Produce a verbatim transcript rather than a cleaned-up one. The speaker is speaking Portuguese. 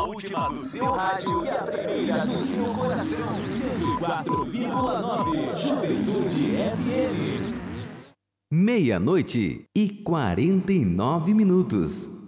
última do seu rádio e a primeira do seu coração. cento e quatro vírgula nove Juventude F M. Meia-noite e quarenta e nove minutos.